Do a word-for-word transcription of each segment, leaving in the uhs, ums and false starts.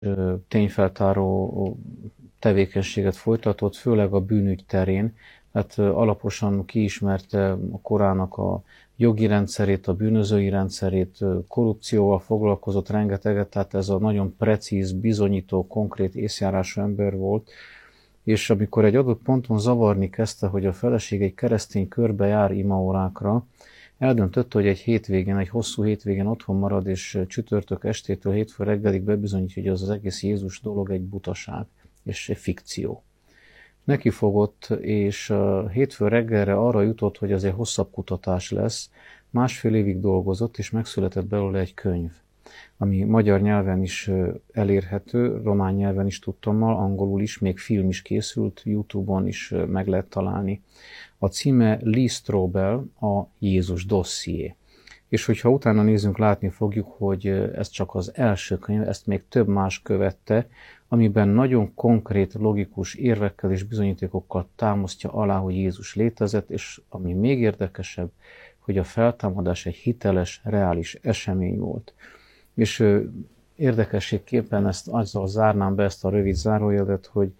tényfeltáró tevékenységet folytatott, főleg a bűnügy terén. Hát alaposan kiismerte a korának a jogi rendszerét, a bűnözői rendszerét, korrupcióval foglalkozott rengeteget, tehát ez a nagyon precíz, bizonyító, konkrét észjárású ember volt, és amikor egy adott ponton zavarni kezdte, hogy a feleség egy keresztény körbe jár imaórákra, eldöntötte, hogy egy hétvégén, egy hosszú hétvégén otthon marad, és csütörtök estétől hétfő reggelig bebizonyítja, hogy az az egész Jézus dolog egy butaság, és egy fikció. Neki fogott, és hétfő reggelre arra jutott, hogy ez egy hosszabb kutatás lesz. Másfél évig dolgozott, és megszületett belőle egy könyv, ami magyar nyelven is elérhető, román nyelven is tudtommal, angolul is, még film is készült, YouTube-on is meg lehet találni. A címe Lee Strobel, a Jézus dosszié. És hogyha utána nézzünk, látni fogjuk, hogy ez csak az első könyv, ezt még több más követte, amiben nagyon konkrét, logikus érvekkel és bizonyítékokkal támasztja alá, hogy Jézus létezett, és ami még érdekesebb, hogy a feltámadás egy hiteles, reális esemény volt. És érdekességképpen ezt azzal zárnám be ezt a rövid zárójelet, hogy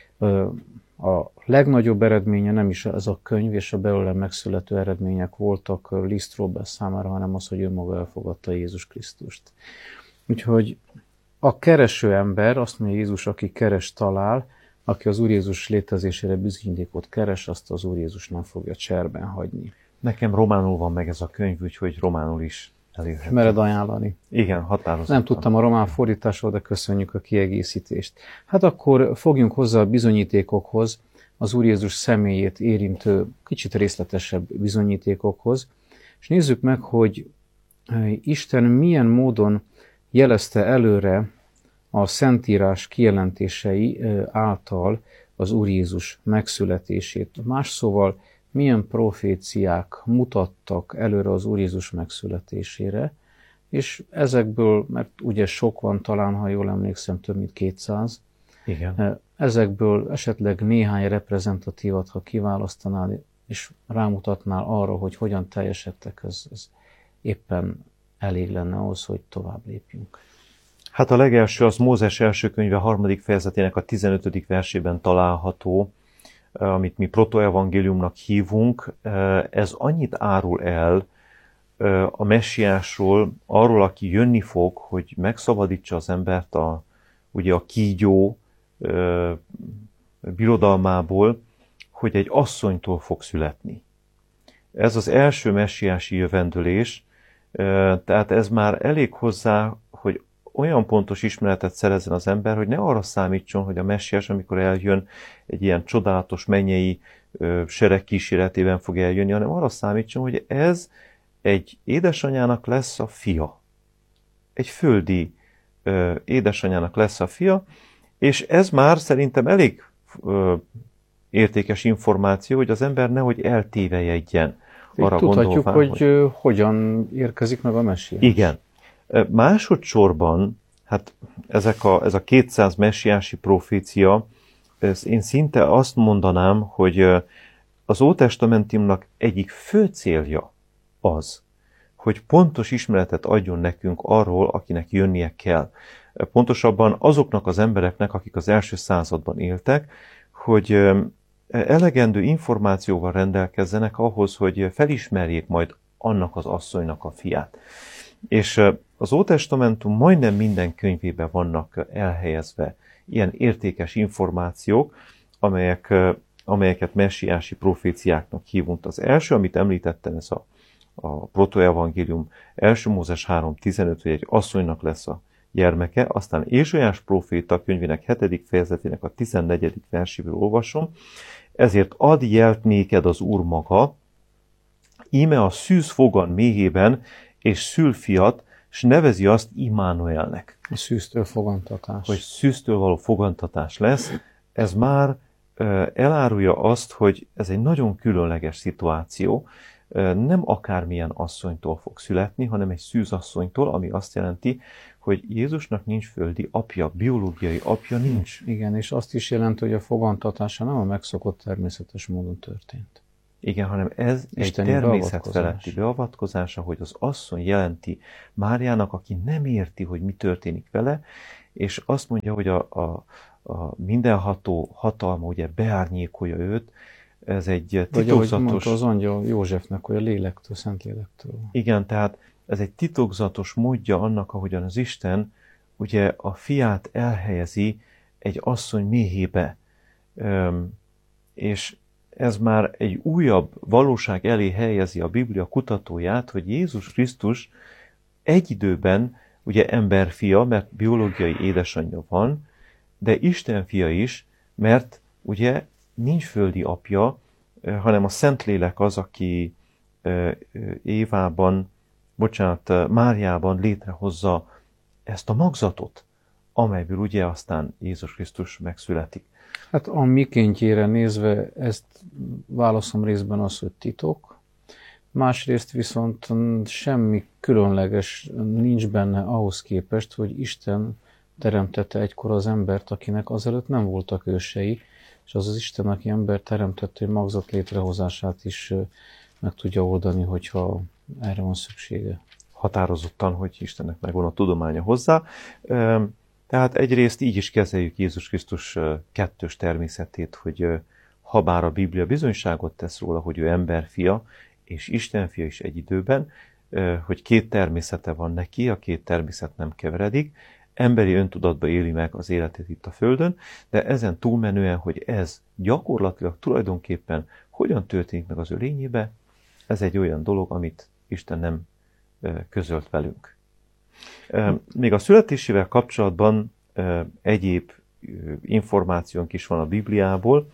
a legnagyobb eredménye nem is ez a könyv és a belőle megszülető eredmények voltak Lee Strobel számára, hanem az, hogy ő maga elfogadta Jézus Krisztust. Úgyhogy a kereső ember, azt mondja Jézus, aki keres, talál, aki az Úr Jézus létezésére bizonyítékot keres, azt az Úr Jézus nem fogja cserben hagyni. Nekem románul van meg ez a könyv, úgyhogy románul is elérhető. Mered ajánlani? Igen, határozottan. Nem tudtam a román fordításról, de köszönjük a kiegészítést. Hát akkor fogjunk hozzá a bizonyítékokhoz, az Úr Jézus személyét érintő, kicsit részletesebb bizonyítékokhoz, és nézzük meg, hogy Isten milyen módon jelezte előre a Szentírás kijelentései által az Úr Jézus megszületését. Más szóval, milyen proféciák mutattak előre az Úr Jézus megszületésére, és ezekből, mert ugye sok van, talán, ha jól emlékszem, több mint kétszáz, igen. Ezekből esetleg néhány reprezentatívat, ha kiválasztanál, és rámutatnál arra, hogy hogyan teljesedtek, ez, ez éppen elég lenne ahhoz, hogy tovább lépjünk. Hát a legelső az Mózes első könyve harmadik fejezetének a tizenötödik versében található, amit mi protoevangéliumnak hívunk. Ez annyit árul el a messiásról, arról, aki jönni fog, hogy megszabadítsa az embert a, ugye a kígyó birodalmából, hogy egy asszonytól fog születni. Ez az első messiási jövendőlés, tehát ez már elég hozzá, hogy olyan pontos ismeretet szerezzen az ember, hogy ne arra számítson, hogy a messiás, amikor eljön, egy ilyen csodálatos mennyei sereg kíséretében fog eljönni, hanem arra számítson, hogy ez egy édesanyának lesz a fia. Egy földi édesanyának lesz a fia, és ez már szerintem elég értékes információ, hogy az ember nehogy eltévejegyen. Arra tudhatjuk, gondolván, hogy, hogy hogyan érkezik meg a messiás. Igen. Másodszorban, hát ezek a, ez a kétszáz messiási profécia, ez én szinte azt mondanám, hogy az Ótestamentumnak egyik fő célja az, hogy pontos ismeretet adjon nekünk arról, akinek jönnie kell. Pontosabban azoknak az embereknek, akik az első században éltek, hogy elegendő információval rendelkezzenek ahhoz, hogy felismerjék majd annak az asszonynak a fiát. És az Ótestamentum majdnem minden könyvében vannak elhelyezve ilyen értékes információk, amelyek, amelyeket messiási proféciáknak hívunk. Az első, amit említettem, ez a, a protoevangélium, első Mózes három tizenöt, hogy egy asszonynak lesz a gyermeke, aztán Ézsaiás próféta könyvének hetedik fejezetének a tizennegyedik verséből olvasom, ezért ad jelt néked az Úr maga, íme a szűz fogan méhében, és szül fiat, és nevezi azt Immanuelnek. A szűztől fogantatás. Hogy szűztől való fogantatás lesz. Ez már elárulja azt, hogy ez egy nagyon különleges szituáció. Nem akármilyen asszonytól fog születni, hanem egy szűzasszonytól, ami azt jelenti, hogy Jézusnak nincs földi apja, biológiai apja nincs. Igen, és azt is jelenti, hogy a fogantatása nem a megszokott természetes módon történt. Igen, hanem ez Isteni egy természetfeletti beavatkozása, hogy az asszony jelenti Máriának, aki nem érti, hogy mi történik vele, és azt mondja, hogy a, a, a mindenható hatalma ugye beárnyékolja őt, ez egy titokzatos... Vagy ahogy mondta az angyal Józsefnek, hogy a lélektől, szent lélektől. Igen, tehát ez egy titokzatos módja annak, ahogyan az Isten ugye a fiát elhelyezi egy asszony méhébe. Üm, és ez már egy újabb valóság elé helyezi a Biblia kutatóját, hogy Jézus Krisztus egy időben ugye emberfia, mert biológiai édesanyja van, de Isten fia is, mert ugye nincs földi apja, hanem a Szentlélek az, aki Évában, bocsánat, Máriában létrehozza ezt a magzatot, amelyből ugye aztán Jézus Krisztus megszületik. Hát a mikéntjére nézve ezt válaszom részben az, hogy titok, másrészt viszont semmi különleges nincs benne ahhoz képest, hogy Isten teremtette egykor az embert, akinek azelőtt nem voltak ősei, és az az Isten, aki embert teremtette, hogy magzat létrehozását is meg tudja oldani, hogyha erre van szüksége. Határozottan, hogy Istennek megvan a tudománya hozzá. Tehát egyrészt így is kezeljük Jézus Krisztus kettős természetét, hogy habár a Biblia bizonyságot tesz róla, hogy ő emberfia és Istenfia is egy időben, hogy két természete van neki, a két természet nem keveredik, emberi öntudatba éli meg az életét itt a Földön, de ezen túlmenően, hogy ez gyakorlatilag tulajdonképpen hogyan történik meg az ő lényébe, ez egy olyan dolog, amit Isten nem közölt velünk. Még a születésével kapcsolatban egyéb információnk is van a Bibliából,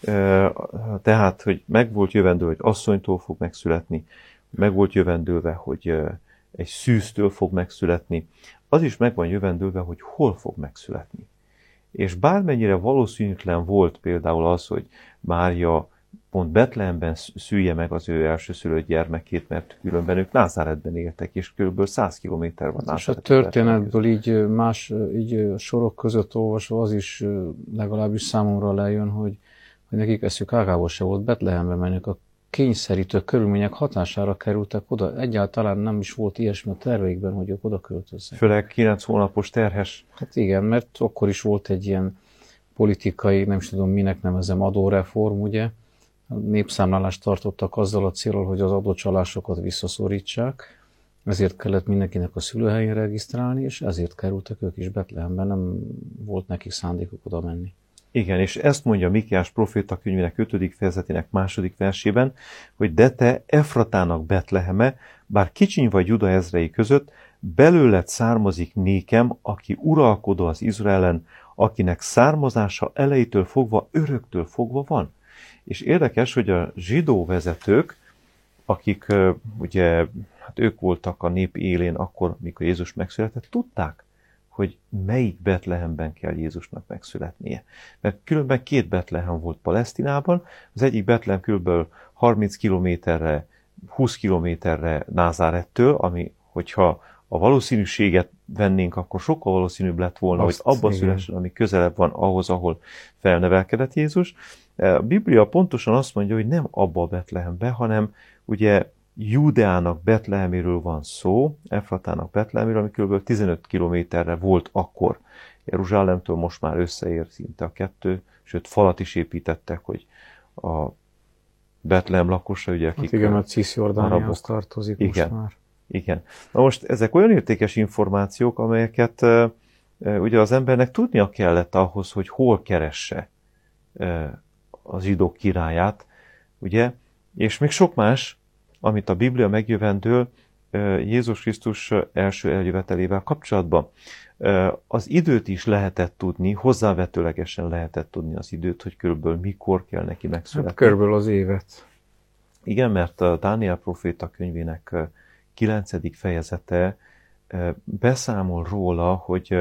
tehát, hogy meg volt jövendőlve, hogy asszonytól fog megszületni, meg volt jövendőlve, hogy egy szűztől fog megszületni, az is meg van jövendőlve, hogy hol fog megszületni. És bármennyire valószínűtlen volt például az, hogy Mária pont Betlehemben szülje meg az ő elsőszülött gyermekét, mert különben ők Názáretben éltek, és kb. száz kilométer van Názáret. És a történetből így más így sorok között olvasva az is legalábbis számomra lejön, hogy, hogy nekik eszük ágából se volt Betlehembe menni, a kényszerítő körülmények hatására kerültek oda. Egyáltalán nem is volt ilyesmi a terveikben, hogy ők oda költözzenek. Főleg kilenc hónapos terhes. Hát igen, mert akkor is volt egy ilyen politikai, nem is tudom minek nevezem, adóreform, ugye? Népszámlálást tartottak azzal a célral, hogy az adócsalásokat visszaszorítsák, ezért kellett mindenkinek a szülőhelyén regisztrálni, és ezért kerültek ők is Betlehemben, nem volt nekik szándékuk oda menni. Igen, és ezt mondja Mikiás proféta könyvének ötödik fejezetének második versében, hogy de te Efratának Betleheme, bár kicsiny vagy Juda ezrei között, belőled származik nékem, aki uralkodó az Izraelen, akinek származása elejétől fogva, öröktől fogva van. És érdekes, hogy a zsidó vezetők, akik ugye, hát ők voltak a nép élén akkor, mikor Jézus megszületett, tudták, hogy melyik Betlehemben kell Jézusnak megszületnie. Mert különben két Betlehem volt Palesztinában, az egyik Betlehem kb. harminc kilométerre, húsz kilométerre Názárettől, ami, hogyha a valószínűséget vennénk, akkor sokkal valószínűbb lett volna, azt, hogy abban szülessen, ami közelebb van ahhoz, ahol felnevelkedett Jézus. A Biblia pontosan azt mondja, hogy nem abba a Betlehembe, hanem ugye Júdeának Betleheméről van szó, Efratának Betleheméről, ami kb. tizenöt kilométerre volt akkor. Jeruzsálemtől most már összeér szinte a kettő, sőt falat is építettek, hogy a Betlehem lakosa, ugye, akik... Hát igen, mert Cisjordániához tartozik igen, most már. Igen. Na most ezek olyan értékes információk, amelyeket uh, ugye az embernek tudnia kellett ahhoz, hogy hol keresse uh, a zsidók királyát, ugye, és még sok más, amit a Biblia megjövendől Jézus Krisztus első eljövetelével kapcsolatban. Az időt is lehetett tudni, hozzávetőlegesen lehetett tudni az időt, hogy körülbelül mikor kell neki megszületni. Hát körülbelül az évet. Igen, mert a Dániel proféta könyvének kilencedik fejezete beszámol róla, hogy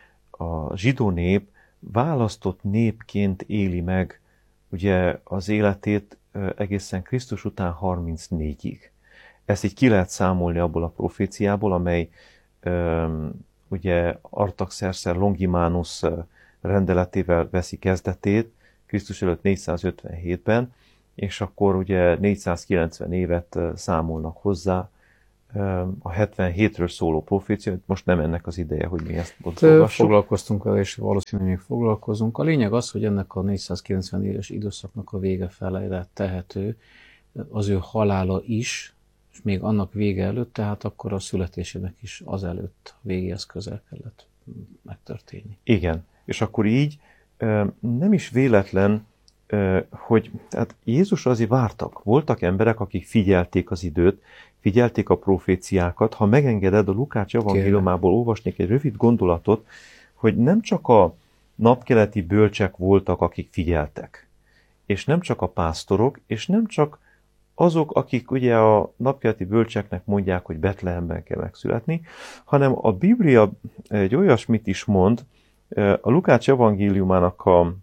a zsidó nép választott népként éli meg ugye az életét egészen Krisztus után harmincnégyig. Ezt így ki lehet számolni abból a proféciából, amely um, ugye Artaxerxes Longimanus rendeletével veszi kezdetét, Krisztus előtt négyszázötvenhétben, és akkor ugye négyszázkilencven évet számolnak hozzá a hetvenhétről szóló profécia, most nem ennek az ideje, hogy mi ezt olvassuk. Foglalkoztunk vele, és valószínűleg még foglalkozunk. A lényeg az, hogy ennek a négyszázkilencven éves időszaknak a vége felére tehető az ő halála is, és még annak vége előtt, tehát akkor a születésének is azelőtt végéhez közel kellett megtörténni. Igen, és akkor így nem is véletlen, hogy tehát Jézus azért vártak. Voltak emberek, akik figyelték az időt, figyelték a proféciákat. Ha megengeded, a Lukács evangéliumából olvasnék egy rövid gondolatot, hogy nem csak a napkeleti bölcsek voltak, akik figyeltek, és nem csak a pásztorok, és nem csak azok, akik ugye a napkeleti bölcseknek mondják, hogy Betlehemben kell megszületni, hanem a Biblia egy olyasmit is mond, a Lukács evangéliumának a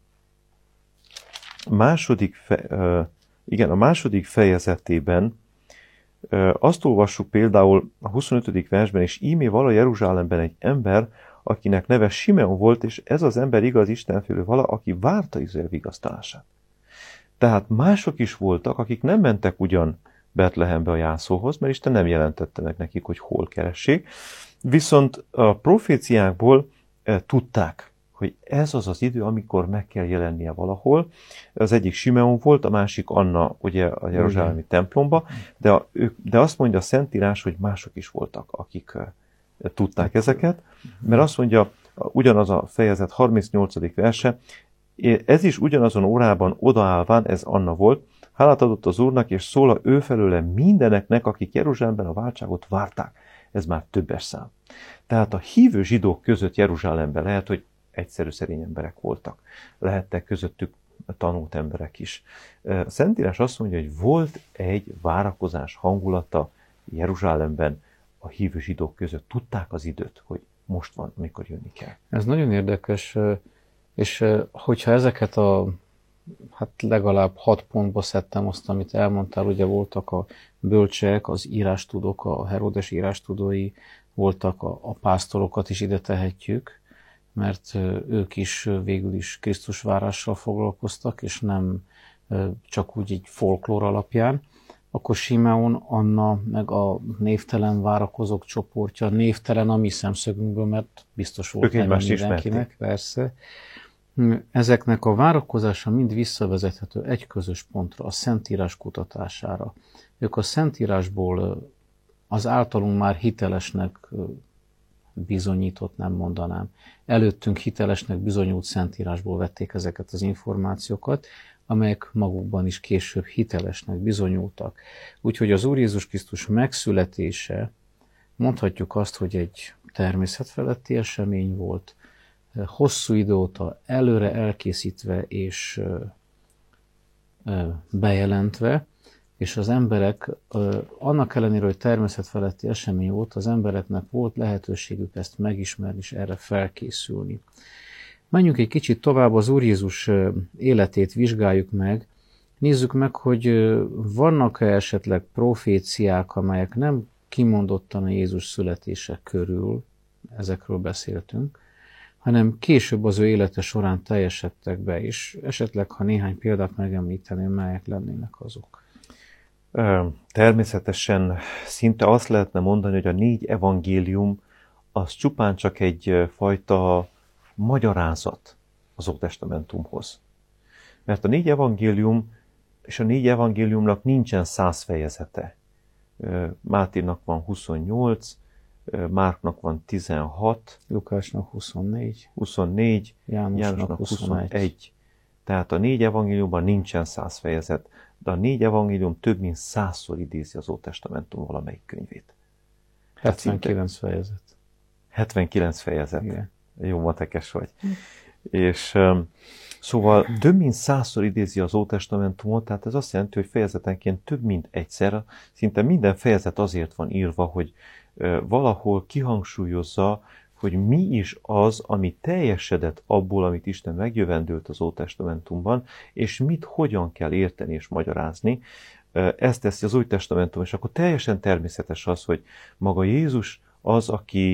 második, fe, igen, a második fejezetében azt olvassuk például a huszonötödik versben, és ímé vala Jeruzsálemben egy ember, akinek neve Simeon volt, és ez az ember igaz istenfélő vala, aki várta Izrael vigasztalását. Tehát mások is voltak, akik nem mentek ugyan Betlehembe a jászóhoz, mert Isten nem jelentette meg nekik, hogy hol keressék, viszont a proféciákból tudták, hogy ez az az idő, amikor meg kell jelennie valahol. Az egyik Simeon volt, a másik Anna, ugye a jeruzsálemi templomba, de, a, ők, de azt mondja a Szentírás, hogy mások is voltak, akik uh, tudták ezeket, mert azt mondja, ugyanaz a fejezet harmincnyolcadik verse, ez is ugyanazon órában odaállván, ez Anna volt, hálát adott az Úrnak, és szól a ő felőle mindeneknek, akik Jeruzsálemben a váltságot várták. Ez már többes szám. Tehát a hívő zsidók között Jeruzsálemben lehet, hogy egyszerű szerény emberek voltak. Lehettek közöttük tanult emberek is. A Szentírás azt mondja, hogy volt egy várakozás hangulata Jeruzsálemben a hívő zsidók között. Tudták az időt, hogy most van, amikor jönni kell. Ez nagyon érdekes, és hogyha ezeket a hát legalább hat pontba szedtem azt, amit elmondtál, ugye voltak a bölcsek, az írástudók, a Heródes írástudói, voltak a, a pásztorokat is ide tehetjük, mert ők is végül is Krisztus várással foglalkoztak, és nem csak úgy egy folklór alapján. Akkor Simeon, Anna, meg a névtelen várakozók csoportja, névtelen a mi szemszögünkből, mert biztos volt nem mindenkinek, persze. Ezeknek a várakozása mind visszavezethető egy közös pontra, a Szentírás kutatására. Ők a Szentírásból az általunk már hitelesnek bizonyított, nem mondanám. Előttünk hitelesnek bizonyult Szentírásból vették ezeket az információkat, amelyek magukban is később hitelesnek bizonyultak. Úgyhogy az Úr Jézus Krisztus megszületése, mondhatjuk azt, hogy egy természetfeletti esemény volt, hosszú idő óta előre elkészítve és bejelentve, és az emberek, annak ellenére, hogy természetfeletti esemény volt, az embereknek volt lehetőségük ezt megismerni, és erre felkészülni. Menjünk egy kicsit tovább, az Úr Jézus életét vizsgáljuk meg. Nézzük meg, hogy vannak-e esetleg proféciák, amelyek nem kimondottan a Jézus születése körül, ezekről beszéltünk, hanem később az ő élete során teljesedtek be, és esetleg, ha néhány példát megemlíteném, melyek lennének azok. Természetesen szinte azt lehetne mondani, hogy a négy evangélium az csupán csak egy fajta magyarázat az Ótestamentumhoz. Mert a négy evangélium és a négy evangéliumnak nincsen száz fejezete. Máténak van huszonnyolc, Márknak van tizenhat, Lukásnak huszonnégy, huszonnégy, Jánosnak, Jánosnak huszonegy. huszonegy. Tehát a négy evangéliumban nincsen száz fejezet, de a négy evangélium több mint százszor idézi az Ótestamentum valamelyik könyvét. hetvenkilenc fejezet. hetvenkilenc fejezet. Igen. Jó matekes vagy. Hm. És um, szóval több mint százszor idézi az Ótestamentumot, tehát ez azt jelenti, hogy fejezetenként több mint egyszer, szinte minden fejezet azért van írva, hogy uh, valahol kihangsúlyozza, hogy mi is az, ami teljesedett abból, amit Isten megjövendőlt az Ótestamentumban, és mit hogyan kell érteni és magyarázni. Ezt teszi az Új Testamentum, és akkor teljesen természetes az, hogy maga Jézus az, aki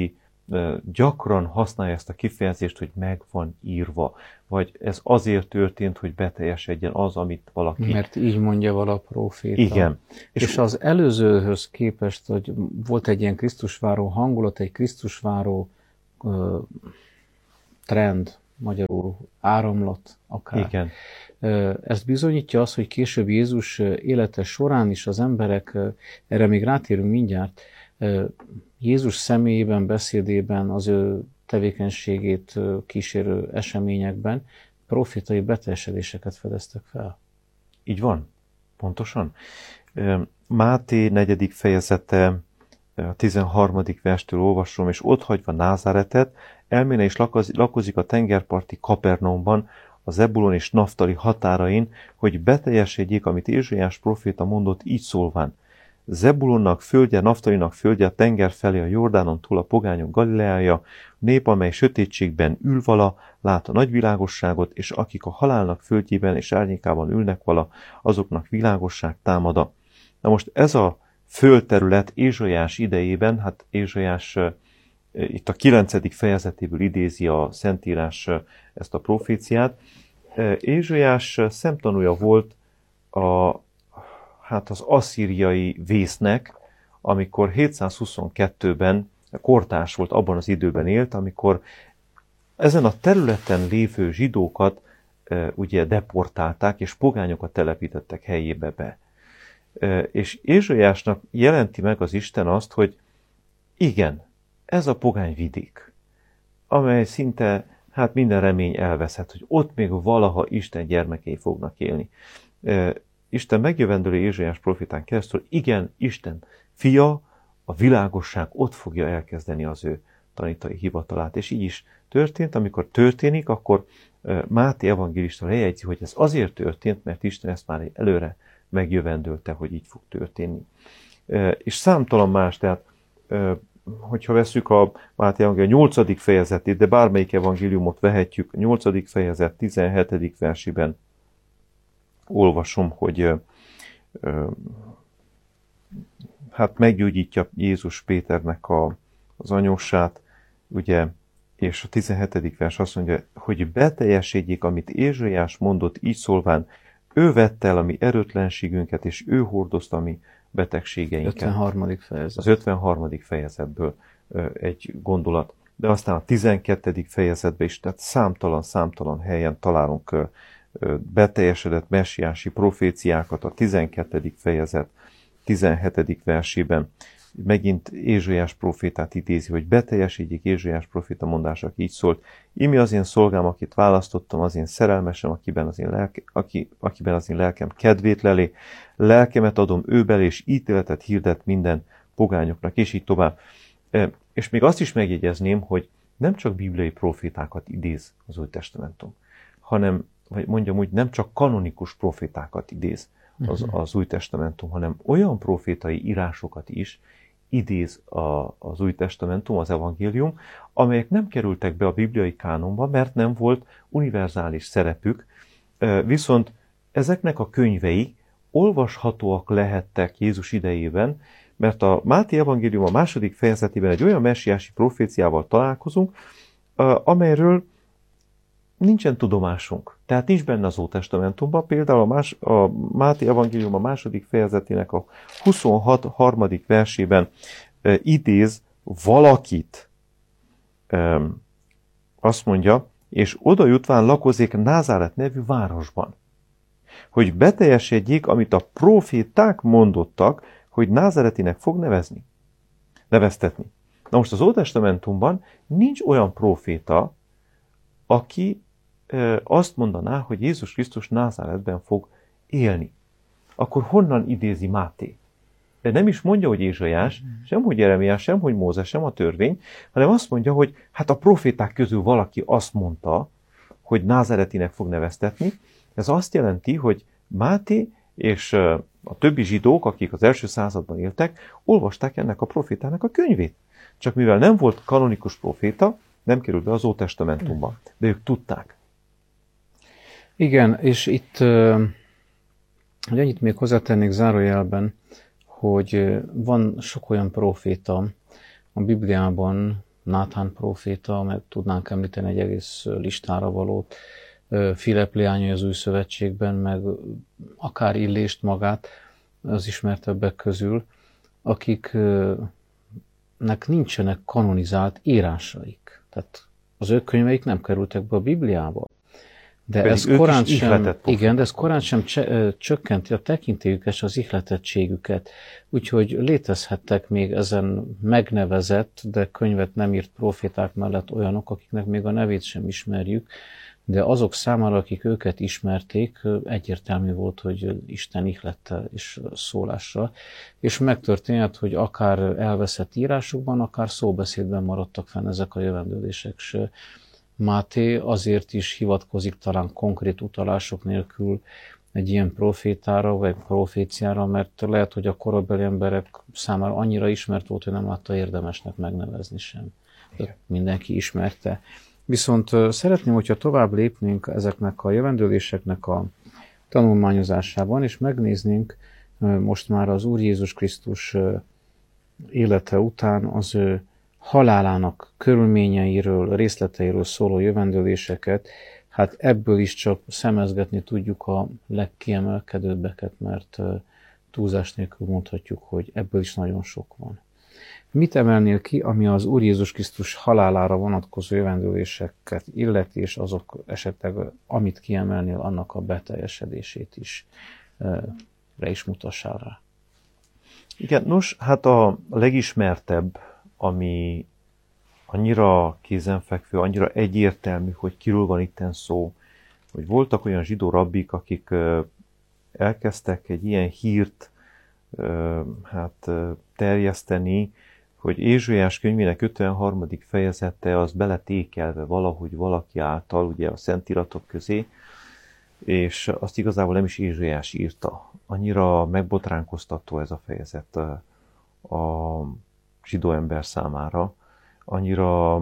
gyakran használja ezt a kifejezést, hogy meg van írva, vagy ez azért történt, hogy beteljesedjen az, amit valaki... Mert így mondja vala a próféta. Igen. És, és az előzőhöz képest, hogy volt egy ilyen Krisztusváró hangulat, egy Krisztusváró uh, trend, magyarul áramlat akár. Igen. Uh, ezt bizonyítja az, hogy később Jézus élete során is az emberek, uh, erre még rátérünk mindjárt, uh, Jézus személyében, beszédében, az ő tevékenységét uh, kísérő eseményekben profétai beteljesedéseket fedeztek fel. Így van, pontosan. Máté negyedik fejezete, a tizenharmadik verstől olvasom, és otthagyva Názáretet, elméne és lakozik a tengerparti Kapernaumban, a Zebulon és Naftali határain, hogy beteljesedjék, amit Ézsaiás proféta mondott, így szólván. Zebulonnak földje, Naftalinak földje, a tenger felé a Jordánon túl a pogányok Galileája, nép, amely sötétségben ül vala, lát a nagyvilágosságot, és akik a halálnak földjében és árnyékában ülnek vala, azoknak világosság támada. Na most ez a földterület Ézsaiás idejében, hát Ézsaiás itt a kilencedik fejezetéből idézi a Szentírás ezt a proféciát. Ézsaiás szemtanúja volt a, hát az asszíriai vésznek, amikor hétszázhuszonkettőben kortárs volt, abban az időben élt, amikor ezen a területen lévő zsidókat e, ugye deportálták, és pogányokat telepítettek helyébe be. E, és Ézsaiásnak jelenti meg az Isten azt, hogy igen, ez a pogány vidék, amely szinte hát minden remény elveszett, hogy ott még valaha Isten gyermekei fognak élni. E, Isten megjövendőlő Ézsaiás profétán keresztül, igen, Isten fia, a világosság ott fogja elkezdeni az ő tanítai hivatalát. És így is történt, amikor történik, akkor Máté evangélista lejegyzi, hogy ez azért történt, mert Isten ezt már előre megjövendölte, hogy így fog történni. És számtalan más, tehát hogyha vesszük a Máté evangélium nyolcadik fejezetét, de bármelyik evangéliumot vehetjük, a nyolcadik fejezet tizenhetedik versében olvasom, hogy hát meggyógyítja Jézus Péternek a, az anyósát, ugye, és a tizenhetedik vers azt mondja, hogy beteljesedjék, amit Ézsaiás mondott, így szólván, ő vette el a mi erőtlenségünket, és ő hordozta a mi betegségeinket. ötvenharmadik fejezet. Az ötvenharmadik fejezetből egy gondolat. De aztán a tizenkettedik fejezetben is, tehát számtalan-számtalan helyen találunk beteljesedett messiási proféciákat, a tizenkettedik fejezet tizenhetedik versében megint Ézsaiás profétát idézi, hogy beteljesedjék Ézsaiás proféta mondása, így szólt, imi az én szolgám, akit választottam, az én szerelmesem, akiben az én, lelke, aki, akiben az én lelkem kedvét lelé, lelkemet adom őbel, és ítéletet hirdet minden pogányoknak, és így tovább. És még azt is megjegyezném, hogy nem csak bibliai profétákat idéz az Új Testamentum, hanem, vagy mondjam úgy, nem csak kanonikus profétákat idéz az, az Új Testamentum, hanem olyan profétai írásokat is idéz a, az Új Testamentum, az evangélium, amelyek nem kerültek be a bibliai kánonba, mert nem volt univerzális szerepük, viszont ezeknek a könyvei olvashatóak lehettek Jézus idejében, mert a Máté evangélium a második fejezetében egy olyan messiási proféciával találkozunk, amelyről nincsen tudomásunk. Tehát nincs benne az Ótestamentumban. Például a, más, a Máté evangélium a második fejezetének a huszonhat harmadik versében e, idéz valakit. E, azt mondja, és oda jutván lakozék Názáret nevű városban, hogy beteljesedjék, amit a proféták mondottak, hogy Názáretinek fog nevezni, neveztetni. Na most az Ótestamentumban nincs olyan proféta, aki azt mondaná, hogy Jézus Krisztus Názáretben fog élni. Akkor honnan idézi Máté? De nem is mondja, hogy Ézsaiás, sem hogy Jeremiás, sem hogy Mózes, sem a törvény, hanem azt mondja, hogy hát a proféták közül valaki azt mondta, hogy Názáretinek fog neveztetni. Ez azt jelenti, hogy Máté és a többi zsidók, akik az első században éltek, olvasták ennek a profétának a könyvét. Csak mivel nem volt kanonikus proféta, nem került be az Ótestamentumba, de ők tudták. Igen, és itt hogy annyit még hozzátennék zárójelben, hogy van sok olyan proféta a Bibliában, Náthán próféta, meg tudnánk említeni egy egész listára valót, Filip leányai az új szövetségben, meg akár Illést magát az ismertebbek közül, akiknek nincsenek kanonizált írásaik. Tehát az ő könyveik nem kerültek be a Bibliába. De ez korán sem, igen, de ez korán sem csökkenti a tekintélyüket és az ihletettségüket. Úgyhogy létezhettek még ezen megnevezett, de könyvet nem írt proféták mellett olyanok, akiknek még a nevét sem ismerjük, de azok számára, akik őket ismerték, egyértelmű volt, hogy Isten ihlette és szólással. És megtörténhet, hogy akár elveszett írásukban, akár szóbeszédben maradtak fenn ezek a jövendőlések. És Máté azért is hivatkozik talán konkrét utalások nélkül egy ilyen profétára, vagy proféciára, mert lehet, hogy a korabeli emberek számára annyira ismert volt, hogy nem látta érdemesnek megnevezni sem. Mindenki ismerte. Viszont szeretném, hogyha tovább lépnénk ezeknek a jövendőléseknek a tanulmányozásában, és megnéznénk most már az Úr Jézus Krisztus élete után az ő halálának körülményeiről, részleteiről szóló jövendőléseket. Hát ebből is csak szemezgetni tudjuk a legkiemelkedőbbeket, mert túlzás nélkül mondhatjuk, hogy ebből is nagyon sok van. Mit emelnél ki, ami az Úr Jézus Krisztus halálára vonatkozó jövendőléseket illeti, és azok esetleg, amit kiemelnél, annak a beteljesedését is re is mutassál rá? Igen, nos, hát a legismertebb, ami annyira kézenfekvő, annyira egyértelmű, hogy kiről van itten szó, hogy voltak olyan zsidó rabbik, akik elkezdtek egy ilyen hírt hát terjeszteni, hogy Ézsaiás könyvének ötvenharmadik fejezete az beletékelve valahogy valaki által, ugye a szentiratok közé, és azt igazából nem is Ézsaiás írta. Annyira megbotránkoztató ez a fejezet a zsidó ember számára, annyira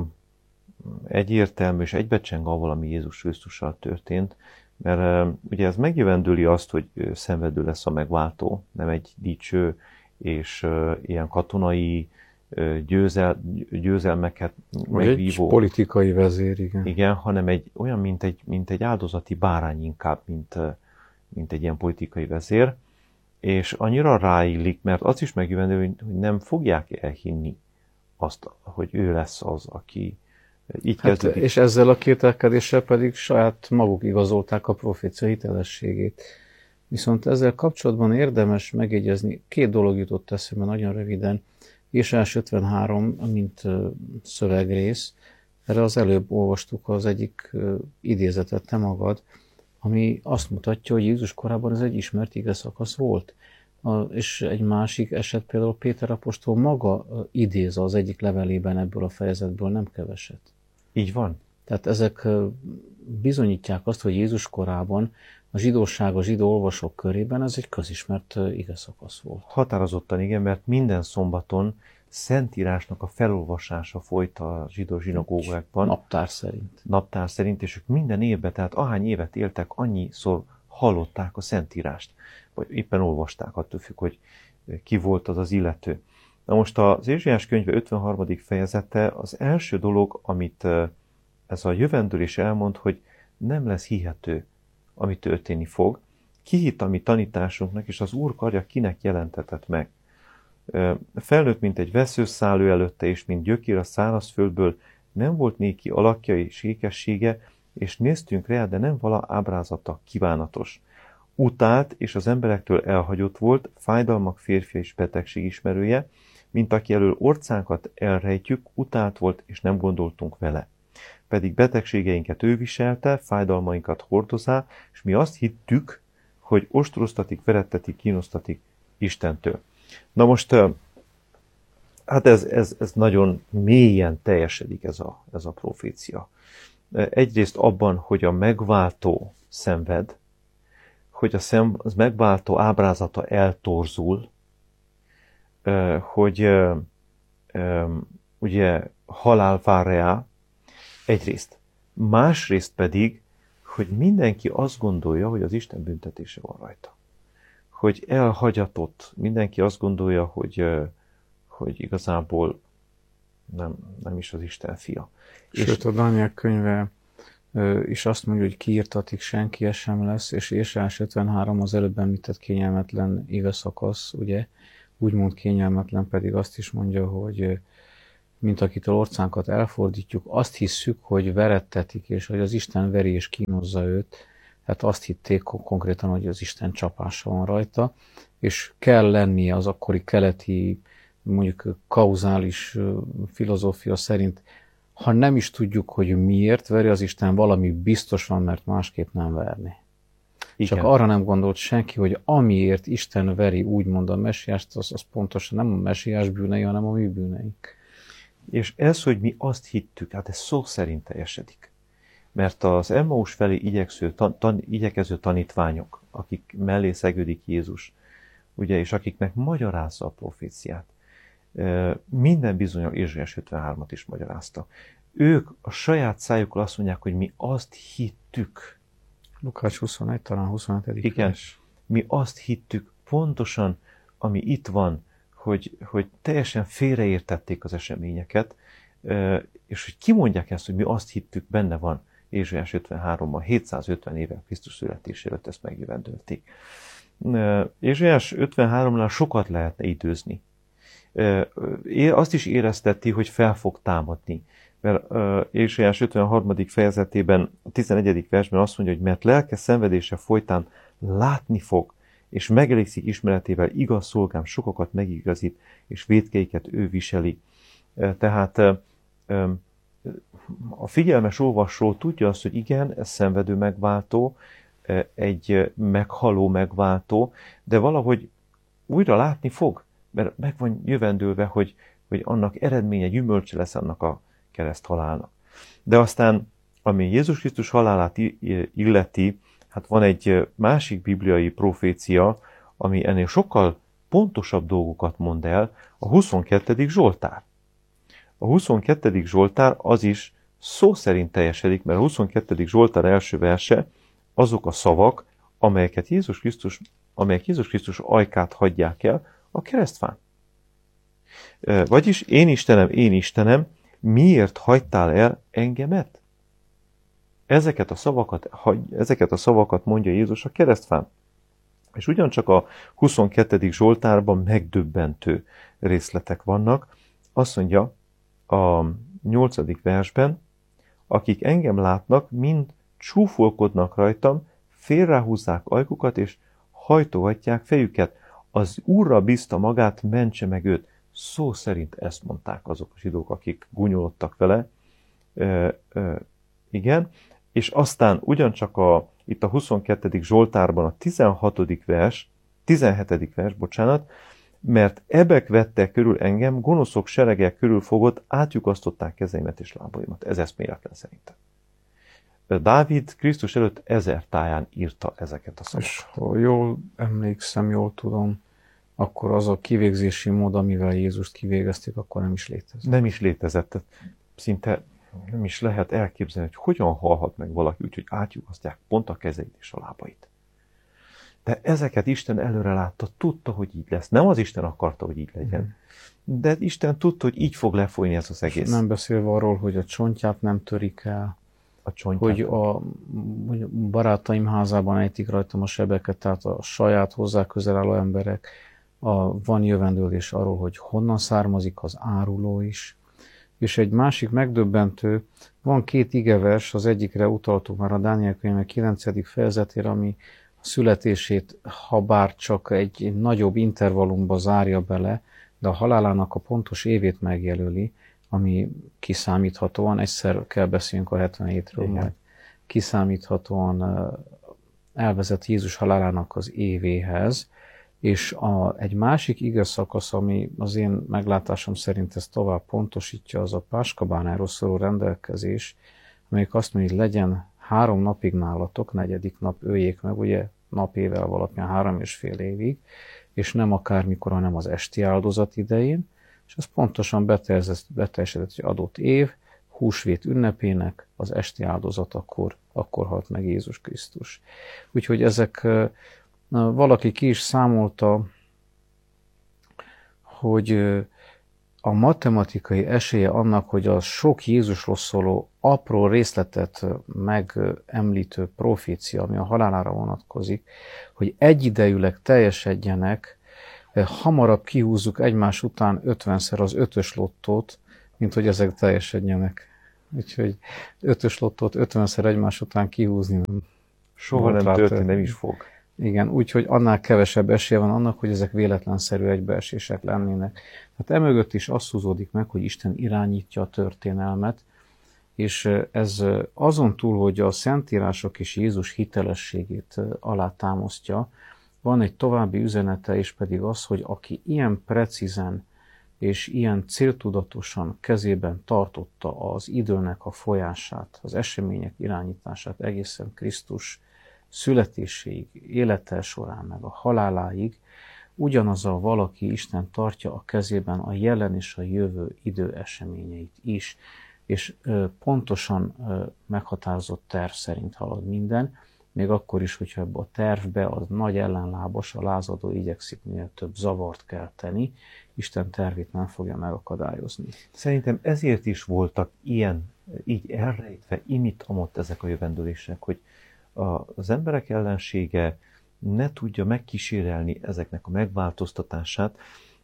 egyértelmű és egybecseng avval, ami Jézus Krisztussal történt, mert ugye ez megjövendőli azt, hogy szenvedő lesz a megváltó, nem egy dicső és ilyen katonai győzel, győzelmeket vagy megvívó. Egy politikai vezér, igen. Igen, hanem egy, olyan, mint egy, mint egy áldozati bárány inkább, mint, mint egy ilyen politikai vezér, és annyira ráillik, mert az is megjövendő, hogy nem fogják elhinni azt, hogy ő lesz az, aki így hát, és ezzel a kételkedéssel pedig saját maguk igazolták a profécia hitelességét. Viszont ezzel kapcsolatban érdemes megjegyezni, két dolog jutott eszembe nagyon röviden. Ézsaiás ötvenhárom, mint szövegrész, erre az előbb olvastuk az egyik idézetet, te magad, ami azt mutatja, hogy Jézus korában ez egy ismert ige szakasz volt. A, és egy másik eset például Péter apostol maga idéz az egyik levelében ebből a fejezetből nem keveset. Így van. Tehát ezek bizonyítják azt, hogy Jézus korában a zsidóság, a zsidó olvasók körében ez egy közismert ige szakasz volt. Határozottan igen, mert minden szombaton Szentírásnak a felolvasása folyt a zsidó zsinagógákban. Naptár szerint. Naptár szerint, és ők minden évben, tehát ahány évet éltek, annyiszor hallották a Szentírást, vagy éppen olvasták, attól függ, hogy ki volt az az illető. Na most az Ézsaiás könyve ötvenharmadik fejezete az első dolog, amit ez a jövendőlés elmond, hogy nem lesz hihető, ami történni fog. Kihitt a mi tanításunknak, és az Úr karja kinek jelentetett meg. Felnőtt, mint egy veszőszálő előtte, és mint gyökér a szárazföldből, nem volt néki alakja és ékessége, és néztünk rá, de nem vala ábrázata kívánatos. Utált, és az emberektől elhagyott volt, fájdalmak férfia és betegség ismerője, mint aki elől orcánkat elrejtjük, utált volt, és nem gondoltunk vele. Pedig betegségeinket ő viselte, fájdalmainkat hordozá, és mi azt hittük, hogy ostroztatik, verettetik, kínosztatik Istentől. Na most, hát ez, ez, ez nagyon mélyen teljesedik ez a, ez a profécia. Egyrészt abban, hogy a megváltó szenved, hogy a szem, az megváltó ábrázata eltorzul, hogy ugye halál vár rá, egyrészt. Másrészt pedig, hogy mindenki azt gondolja, hogy az Isten büntetése van rajta. Hogy elhagyatott, mindenki azt gondolja, hogy, hogy igazából nem, nem is az Isten fia. Sőt, és a Dániel könyve is azt mondja, hogy kiírtatik, senki sem lesz, és Ézsaiás ötvenhárom az előbb említett kényelmetlen ige szakasz, ugye, úgymond kényelmetlen, pedig azt is mondja, hogy mint akitől orcánkat elfordítjuk, azt hisszük, hogy verettetik, és hogy az Isten veri és kínozza őt, tehát azt hitték konkrétan, hogy az Isten csapása van rajta, és kell lennie az akkori keleti, mondjuk kauzális filozófia szerint, ha nem is tudjuk, hogy miért veri az Isten, valami biztos van, mert másképp nem verni. Igen. Csak arra nem gondolt senki, hogy amiért Isten veri úgymond a messiást, az, az pontosan nem a messiás bűnei, hanem a mi bűneink. És ez, hogy mi azt hittük, hát ez szó szerint teljesedik. Mert az Emmaus felé igyeksző, tan, tan, igyekező tanítványok, akik mellé szegődik Jézus, ugye, és akiknek magyarázza a proféciát, minden bizonnyal Ézsaiás ötvenhármat is magyarázta. Ők a saját szájukkal azt mondják, hogy mi azt hittük. Lukács huszonegy, talán huszonhetedik Igen, vers. Mi azt hittük pontosan, ami itt van, hogy, hogy teljesen félreértették az eseményeket, és hogy kimondják ezt, hogy mi azt hittük, benne van Ézsaiás ötvenháromban, hétszázötven éve Krisztus születéséről ezt megjövendölték. Ézsaiás ötvenháromnál sokat lehetne időzni. Azt is érezteti, hogy fel fog támadni. Mert Ézsaiás ötvenharmadik fejezetében, a tizenegyedik versben azt mondja, hogy mert lelke szenvedése folytán látni fog, és megelégszik ismeretével igaz szolgám sokakat megigazít, és vétkeiket ő viseli. Tehát a figyelmes olvasó tudja azt, hogy igen, ez szenvedő megváltó, egy meghaló megváltó, de valahogy újra látni fog, mert meg van jövendőlve, hogy, hogy annak eredménye, gyümölcse lesz annak a kereszt halálnak. De aztán, ami Jézus Krisztus halálát illeti, hát van egy másik bibliai profécia, ami ennél sokkal pontosabb dolgokat mond el, a huszonkettedik Zsoltár. A huszonkettedik Zsoltár az is szó szerint teljesedik, mert a huszonkettedik Zsoltár első verse azok a szavak, amelyeket Jézus Krisztus, amelyek Jézus Krisztus ajkát hagyják el a keresztfán. Vagyis én Istenem, én Istenem, miért hagytál el engemet? Ezeket a szavakat, ezeket a szavakat mondja Jézus a keresztfán. És ugyancsak a huszonkettedik Zsoltárban megdöbbentő részletek vannak. Azt mondja a nyolcadik versben, akik engem látnak, mind csúfolkodnak rajtam, félrehúzzák ajkukat, és hajtogatják fejüket. Az Úrra bízta magát, mentse meg őt. Szó szerint ezt mondták azok a zsidók, akik gúnyolodtak vele. E, e, igen, és aztán ugyancsak a, itt a huszonkettedik Zsoltárban a tizenhatodik vers, tizenhetedik vers, bocsánat, mert ebek vettek körül engem, gonoszok serege körül fogott, átlyukasztották kezeimet és lábaimat. Ez eszméletlen szerintem. Dávid Krisztus előtt ezer táján írta ezeket a szavakat. És ha jól emlékszem, jól tudom, akkor az a kivégzési mód, amivel Jézust kivégezték, akkor nem is létezett. Nem is létezett. Szinte nem is lehet elképzelni, hogy hogyan halhat meg valaki úgy, hogy átlyukasztják pont a kezeit és a lábait. De ezeket Isten előre látta, tudta, hogy így lesz. Nem az Isten akarta, hogy így legyen. De Isten tudta, hogy így fog lefolyni ez az egész. Nem beszélve arról, hogy a csontját nem törik el, a csontját. Hogy a barátaim házában ejtik rajtam a sebeket, tehát a saját hozzá közel álló emberek. A, van jövendőlés arról, hogy honnan származik az áruló is. És egy másik megdöbbentő, van két igevers, az egyikre utaltuk már a Dániel könyve kilencedik fejezetére, ami a születését, ha bár csak egy nagyobb intervallumba zárja bele, de a halálának a pontos évét megjelöli, ami kiszámíthatóan, egyszer kell beszéljünk a hetvenhétről, majd kiszámíthatóan elvezet Jézus halálának az évéhez, és a, egy másik igaz szakasz, ami az én meglátásom szerint ezt tovább pontosítja, az a páskabánáról szóló rendelkezés, amelyik azt mondja, hogy legyen három napig nálatok, negyedik nap öljék meg, ugye napével alapján három és fél évig, és nem akármikor, hanem az esti áldozat idején, és ez pontosan beteljesedett, hogy adott év, húsvét ünnepének az esti áldozat, akkor, akkor halt meg Jézus Krisztus. Úgyhogy ezek valaki ki is számolta, hogy a matematikai esélye annak, hogy a sok Jézusról szóló apró részletet megemlítő profécia, ami a halálára vonatkozik, hogy egyidejűleg teljesedjenek, hamarabb kihúzzuk egymás után ötvenszer az ötös lottót, mint hogy ezek teljesedjenek. Úgyhogy ötös lottót ötvenszer egymás után kihúzni soha nem történik, nem is fog. Igen, úgyhogy annál kevesebb esélye van annak, hogy ezek véletlenszerű egybeesések lennének. Tehát emögött is azt húzódik meg, hogy Isten irányítja a történelmet, és ez azon túl, hogy a Szentírások és Jézus hitelességét alátámasztja, van egy további üzenete, és pedig az, hogy aki ilyen precízen és ilyen céltudatosan kezében tartotta az időnek a folyását, az események irányítását egészen Krisztus születéséig, élete során, meg a haláláig, ugyanaz a valaki Isten tartja a kezében a jelen és a jövő idő eseményeit is, és pontosan meghatározott terv szerint halad minden, még akkor is, hogyha ebbe a tervbe a nagy ellenlábas, a lázadó igyekszik minél több zavart kelteni, Isten tervét nem fogja megakadályozni. Szerintem ezért is voltak ilyen, így elrejtve, imit-amott ezek a jövendőlések, hogy az emberek ellensége ne tudja megkísérelni ezeknek a megváltoztatását,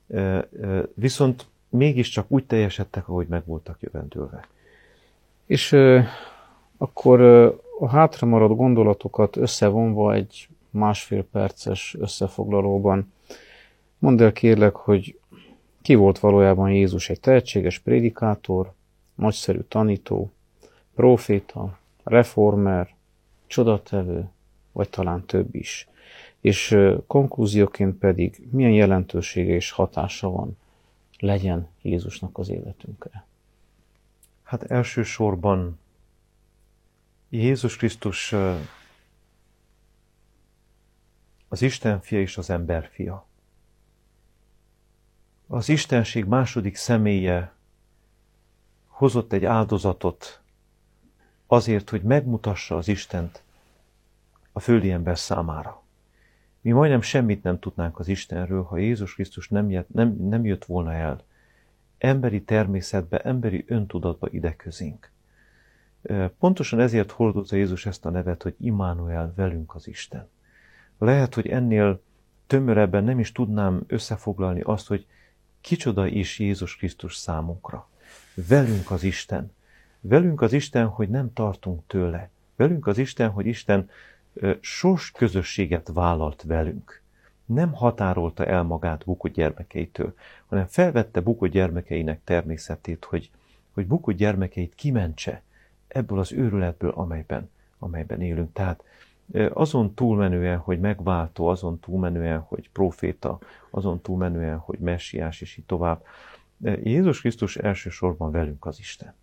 viszont mégiscsak úgy teljesedtek, ahogy meg voltak jövendőlve. És akkor a hátramaradt gondolatokat összevonva egy másfél perces összefoglalóban mondd el kérlek, hogy ki volt valójában Jézus? Egy tehetséges prédikátor, nagyszerű tanító, próféta, reformer, csodatevő, vagy talán több is. És konklúzióként pedig milyen jelentősége és hatása van legyen Jézusnak az életünkre? Hát elsősorban Jézus Krisztus az Isten fia és az ember fia. Az Istenség második személye hozott egy áldozatot azért, hogy megmutassa az Istent a földi ember számára. Mi majdnem semmit nem tudnánk az Istenről, ha Jézus Krisztus nem jött, nem, nem jött volna el emberi természetbe, emberi öntudatba ide közénk. Pontosan ezért hordozza Jézus ezt a nevet, hogy Immanuel, velünk az Isten. Lehet, hogy ennél tömörebben nem is tudnám összefoglalni azt, hogy kicsoda is Jézus Krisztus számunkra. Velünk az Isten. Velünk az Isten, hogy nem tartunk tőle. Velünk az Isten, hogy Isten sors közösséget vállalt velünk. Nem határolta el magát bukott gyermekeitől, hanem felvette bukott gyermekeinek természetét, hogy, hogy bukott gyermekeit kimentse ebből az őrületből, amelyben, amelyben élünk. Tehát azon túlmenően, hogy megváltó, azon túlmenően, hogy próféta, azon túlmenően, hogy messiás, és így tovább, Jézus Krisztus elsősorban velünk az Isten.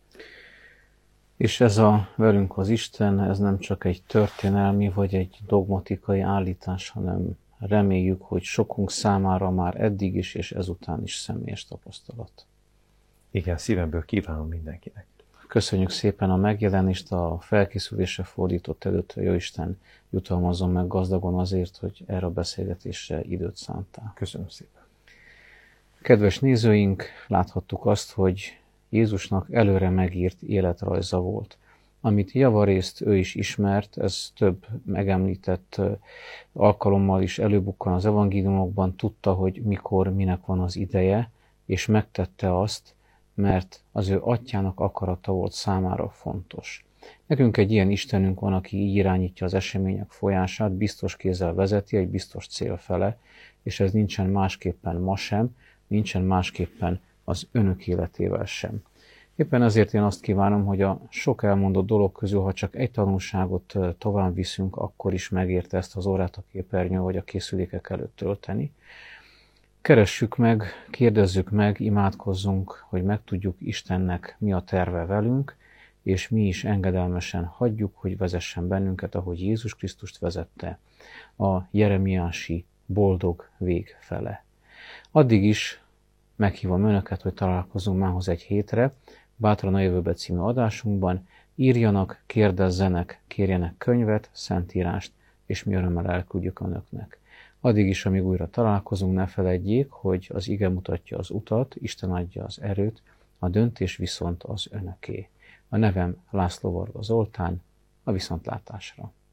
És ez a velünk az Isten, ez nem csak egy történelmi vagy egy dogmatikai állítás, hanem reméljük, hogy sokunk számára már eddig is és ezután is személyes tapasztalat. Igen, szívemből kívánom mindenkinek. Köszönjük szépen a megjelenést, a felkészülésre fordított előtt, a Jóisten jutalmazzon meg gazdagon azért, hogy erre a beszélgetésre időt szántál. Köszönöm szépen. Kedves nézőink, láthattuk azt, hogy Jézusnak előre megírt életrajza volt. Amit javarészt ő is ismert, ez több megemlített alkalommal is előbukkan az evangéliumokban, tudta, hogy mikor, minek van az ideje, és megtette azt, mert az ő atyának akarata volt számára fontos. Nekünk egy ilyen Istenünk van, aki így irányítja az események folyását, biztos kézzel vezeti egy biztos cél fele, és ez nincsen másképpen ma sem, nincsen másképpen az önök életével sem. Éppen ezért én azt kívánom, hogy a sok elmondott dolog közül, ha csak egy tanulságot tovább viszünk, akkor is megérte ezt az órát a képernyő vagy a készülékek előtt tölteni. Keressük meg, kérdezzük meg, imádkozzunk, hogy megtudjuk Istennek mi a terve velünk, és mi is engedelmesen hagyjuk, hogy vezessen bennünket, ahogy Jézus Krisztust vezette a jeremiási boldog vég fele. Addig is meghívom önöket, hogy találkozunk mához egy hétre, Bátran a jövőbe című adásunkban. Írjanak, kérdezzenek, kérjenek könyvet, szentírást, és mi örömmel elküldjük önöknek. Addig is, amíg újra találkozunk, ne feledjék, hogy az ige mutatja az utat, Isten adja az erőt, a döntés viszont az önöké. A nevem László Varga Zoltán, a viszontlátásra.